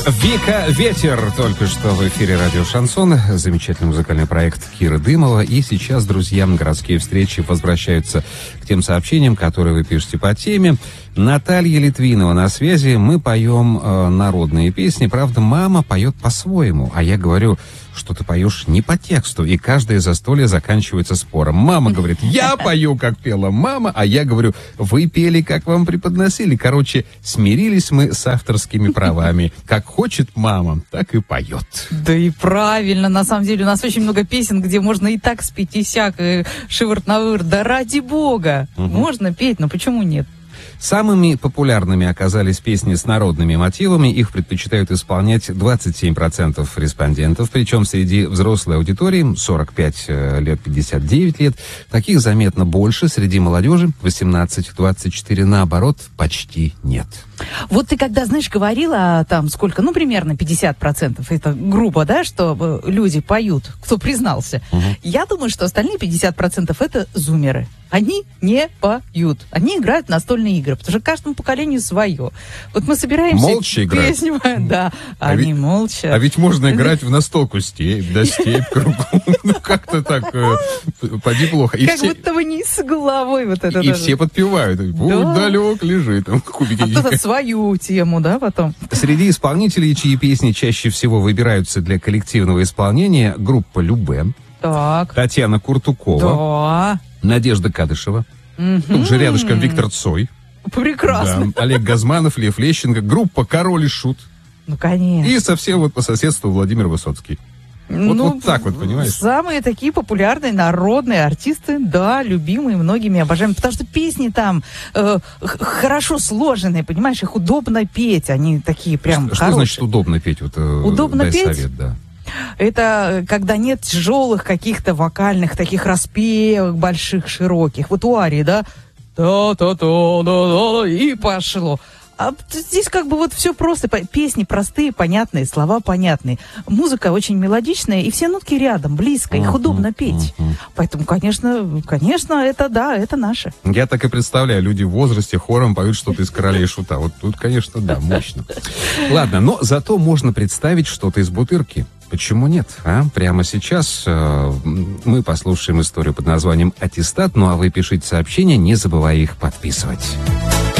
Вика Ветер только что в эфире радио Шансон. Замечательный музыкальный проект Киры Дымова. И сейчас, друзья, городские встречи возвращаются к тем сообщениям, которые вы пишете по теме. Наталья Литвинова на связи. Мы поем народные песни. Правда, мама поет по-своему. А я говорю, что ты поешь не по тексту. И каждое застолье заканчивается спором. Мама говорит, я пою, как пела мама. А я говорю, вы пели, как вам преподносили. Короче, смирились мы с авторскими правами. Как хочет мама, так и поет. Да и правильно. На самом деле у нас очень много песен, где можно и так спеть, и сяк, и шивырт на вырт. Да ради бога. Можно петь, но почему нет? Самыми популярными оказались песни с народными мотивами. Их предпочитают исполнять 27% респондентов. Причем среди взрослой аудитории 45 лет, 59 лет. Таких заметно больше. Среди молодежи 18-24, наоборот, почти нет. Вот ты когда, знаешь, говорила там сколько, ну, примерно 50%, это грубо, да, что люди поют, кто признался. Я думаю, что остальные 50% это зумеры. Они не поют. Они играют в настольные игры, потому что каждому поколению свое. Вот мы собираемся... Молча играют. Да, они молча. А ведь можно играть в настолку степь, да, степь кругом. Ну, как-то так, поди плохо. Как будто бы не с головой вот это. И все подпевают. Путь далек лежит. Кубики. А кто-то свою тему, да, потом. Среди исполнителей, чьи песни чаще всего выбираются для коллективного исполнения, группа «Любэ». Так. Татьяна Куртукова. Да. Надежда Кадышева. Тут же рядышком Виктор Цой. Прекрасно. Да. Олег Газманов, Лев Лещенко. Группа «Король и Шут». Ну, конечно. И совсем вот по соседству Владимир Высоцкий. Вот так вот, понимаешь? Самые такие популярные народные артисты, да, любимые, многими обожаемые. Потому что песни там хорошо сложенные, понимаешь, их удобно петь. Они такие прям хорошие. Что значит удобно петь? Вот, удобно петь? Совет, да. Это когда нет тяжелых каких-то вокальных таких распевок больших, широких. Вот у Арии, да? Та-та-та-да-да, и пошло. А здесь как бы вот все просто. Песни простые, понятные, слова понятные. Музыка очень мелодичная, и все нотки рядом, близко, их удобно петь. Поэтому, конечно, это да, это наше. Я так и представляю, люди в возрасте хором поют что-то из «Короля и Шута». Вот тут, конечно, да, мощно. Ладно, но зато можно представить что-то из «Бутырки». Почему нет? Прямо сейчас мы послушаем историю под названием «Аттестат». Ну а вы пишите сообщения, не забывая их подписывать.